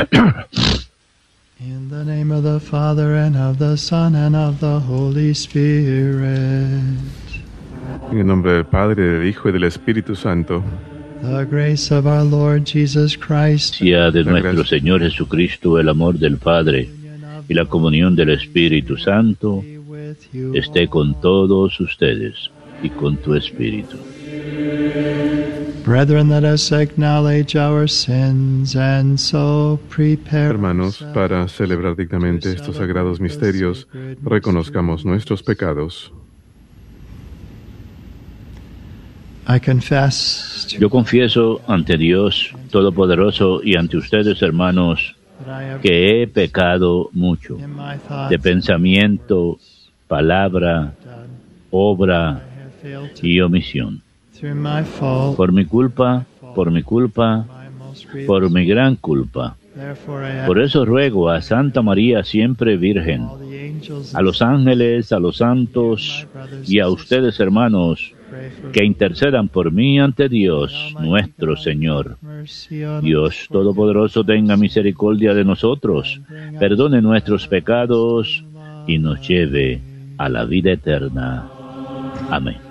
In the name of the Father, and of the Son, and of the Holy Spirit. En el nombre del Padre, del Hijo y del Espíritu Santo. The grace of our Lord Jesus Christ, Sea de nuestro Señor Jesucristo el amor del Padre y la comunión del Espíritu Santo esté con todos ustedes y con tu espíritu. Brethren, let us acknowledge our sins and so prepare. Hermanos, para celebrar dignamente estos sagrados misterios, reconozcamos nuestros pecados. Yo confieso ante Dios Todopoderoso y ante ustedes, hermanos, que he pecado mucho de pensamiento, palabra, obra y omisión. Por mi culpa, por mi gran culpa. Por eso ruego a Santa María siempre Virgen, a los ángeles, a los santos y a ustedes, hermanos, que intercedan por mí ante Dios nuestro Señor. Dios Todopoderoso tenga misericordia de nosotros, perdone nuestros pecados y nos lleve a la vida eterna. Amén.